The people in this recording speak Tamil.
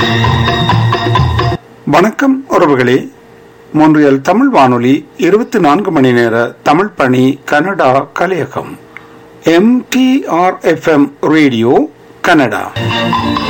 வணக்கம் உறவுகளே. மொன்றியல் தமிழ் வானொலி 24 மணி நேர தமிழ் பணி கனடா கலையகம். MTRFM radio Canada.